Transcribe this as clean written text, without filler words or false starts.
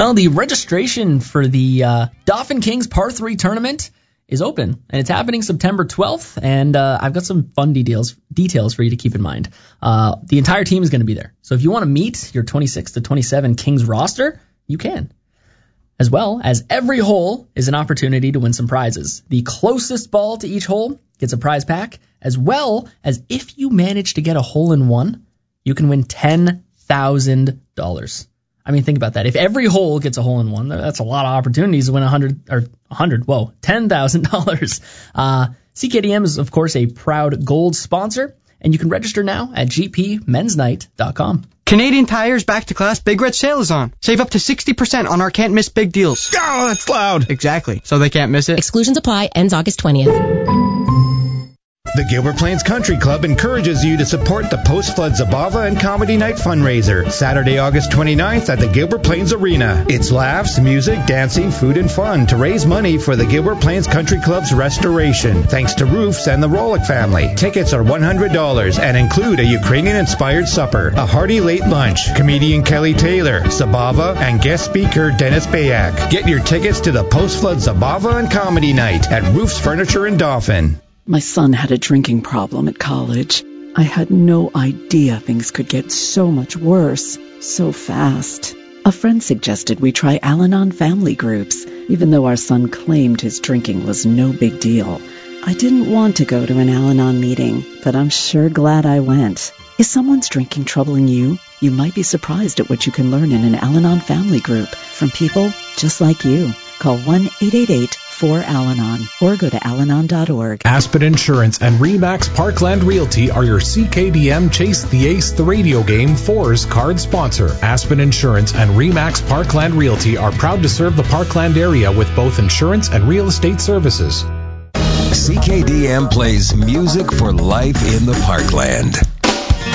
Well, the registration for the Dauphin Kings Par 3 tournament is open, and it's happening September 12th, and I've got some fun details for you to keep in mind. The entire team is going to be there, so if you want to meet your 26 to 27 Kings roster, you can. As well as every hole is an opportunity to win some prizes. The closest ball to each hole gets a prize pack, as well as if you manage to get a hole-in-one, you can win $10,000. I mean, think about that. If every hole gets a hole-in-one, that's a lot of opportunities to win $10,000. CKDM is, of course, a proud gold sponsor, and you can register now at gpmensnight.com. Canadian Tire's Back to Class Big Red Sale is on. Save up to 60% on our can't miss big deals. Oh, that's loud. Exactly. So they can't miss it. Exclusions apply. Ends August 20th. The Gilbert Plains Country Club encourages you to support the Post-Flood Zabava and Comedy Night fundraiser, Saturday, August 29th at the Gilbert Plains Arena. It's laughs, music, dancing, food, and fun to raise money for the Gilbert Plains Country Club's restoration, thanks to Roofs and the Rolick family. Tickets are $100 and include a Ukrainian-inspired supper, a hearty late lunch, comedian Kelly Taylor, Zabava, and guest speaker Dennis Bayak. Get your tickets to the Post-Flood Zabava and Comedy Night at Roofs Furniture in Dauphin. My son had a drinking problem at college. I had no idea things could get so much worse, so fast. A friend suggested we try Al-Anon family groups, even though our son claimed his drinking was no big deal. I didn't want to go to an Al-Anon meeting, but I'm sure glad I went. Is someone's drinking troubling you? You might be surprised at what you can learn in an Al-Anon family group from people just like you. Call 1-888-4AL-ANON or go to alanon.org. Aspen Insurance and RE/MAX Parkland Realty are your CKDM Chase the Ace the radio game 4's card sponsor. Aspen Insurance and RE/MAX Parkland Realty are proud to serve the Parkland area with both insurance and real estate services. CKDM plays music for life in the Parkland.